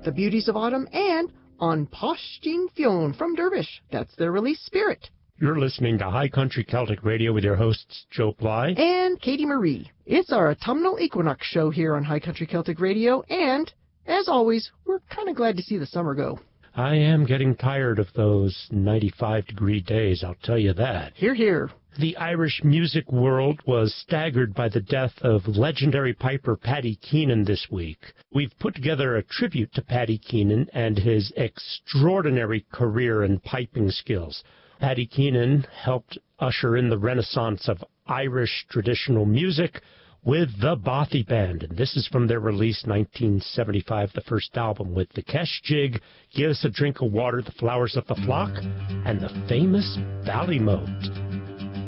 The Beauties of Autumn, and On Posting Fionn from Dervish. That's their release, Spirit. You're listening to High Country Celtic Radio with your hosts, Joe Bly and Katie Marie. It's our autumnal equinox show here on High Country Celtic Radio, and, as always, we're kind of glad to see the summer go. I am getting tired of those 95-degree days, I'll tell you that. Hear, hear. The Irish music world was staggered by the death of legendary piper Paddy Keenan this week. We've put together a tribute to Paddy Keenan and his extraordinary career and piping skills. Paddy Keenan helped usher in the renaissance of Irish traditional music with the Bothy Band, and this is from their release 1975, the first album, with the Kesh Jig, Give Us a Drink of Water, The Flowers of the Flock, and the famous Ballymote.